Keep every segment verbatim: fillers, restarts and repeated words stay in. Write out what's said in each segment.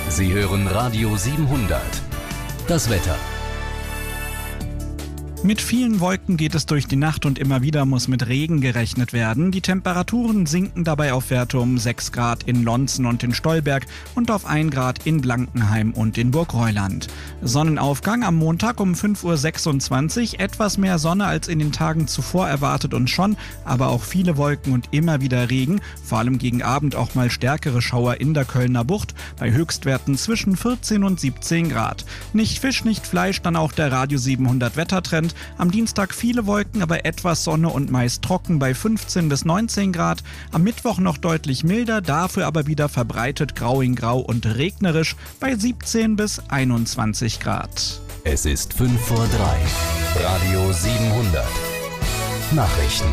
Sie hören Radio siebenhundert. Das Wetter. Mit vielen Wolken geht es durch die Nacht und immer wieder muss mit Regen gerechnet werden. Die Temperaturen sinken dabei auf Werte um sechs Grad in Lonzen und in Stolberg und auf ein Grad in Blankenheim und in Burgreuland. Sonnenaufgang am Montag um fünf Uhr sechsundzwanzig, etwas mehr Sonne als in den Tagen zuvor erwartet und schon, aber auch viele Wolken und immer wieder Regen, vor allem gegen Abend auch mal stärkere Schauer in der Kölner Bucht, bei Höchstwerten zwischen vierzehn und siebzehn Grad. Nicht Fisch, nicht Fleisch, dann auch der Radio siebenhundert Wettertrend. Am Dienstag viele Wolken, aber etwas Sonne und meist trocken bei fünfzehn bis neunzehn Grad. Am Mittwoch noch deutlich milder, dafür aber wieder verbreitet grau in grau und regnerisch bei siebzehn bis einundzwanzig Grad. Es ist fünf vor drei. Radio siebenhundert. Nachrichten.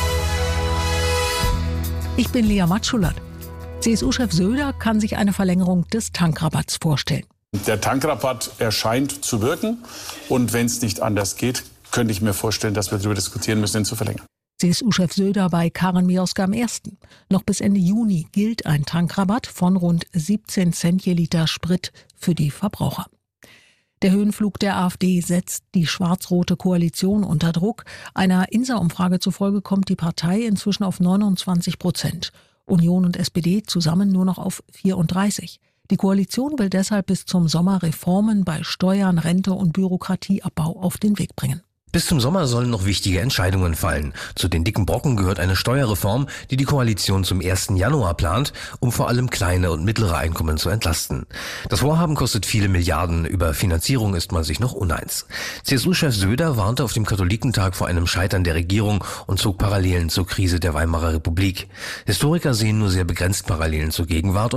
Ich bin Lea Matschulert. C S U-Chef Söder kann sich eine Verlängerung des Tankrabatts vorstellen. Der Tankrabatt erscheint zu wirken und wenn es nicht anders geht, könnte ich mir vorstellen, dass wir darüber diskutieren müssen, ihn zu verlängern. C S U-Chef Söder bei Karin Mioska am ersten Noch bis Ende Juni gilt ein Tankrabatt von rund siebzehn Cent je Liter Sprit für die Verbraucher. Der Höhenflug der AfD setzt die schwarz-rote Koalition unter Druck. Einer INSA-Umfrage zufolge kommt die Partei inzwischen auf neunundzwanzig Prozent. Union und S P D zusammen nur noch auf vierunddreißig. Die Koalition will deshalb bis zum Sommer Reformen bei Steuern, Rente und Bürokratieabbau auf den Weg bringen. Bis zum Sommer sollen noch wichtige Entscheidungen fallen. Zu den dicken Brocken gehört eine Steuerreform, die die Koalition zum ersten Januar plant, um vor allem kleine und mittlere Einkommen zu entlasten. Das Vorhaben kostet viele Milliarden. Über Finanzierung ist man sich noch uneins. C S U-Chef Söder warnte auf dem Katholikentag vor einem Scheitern der Regierung und zog Parallelen zur Krise der Weimarer Republik. Historiker sehen nur sehr begrenzt Parallelen zur Gegenwart